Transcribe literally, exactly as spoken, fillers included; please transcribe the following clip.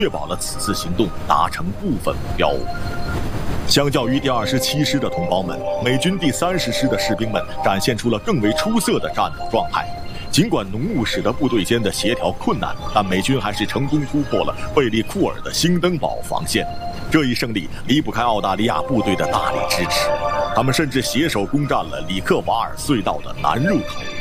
确保了此次行动达成部分目标。相较于第二十七师的同胞们，美军第三十师的士兵们展现出了更为出色的战斗状态。尽管浓雾使得部队间的协调困难，但美军还是成功突破了贝利库尔的兴登堡防线。这一胜利离不开澳大利亚部队的大力支持，他们甚至携手攻占了里克瓦尔隧道的南入口。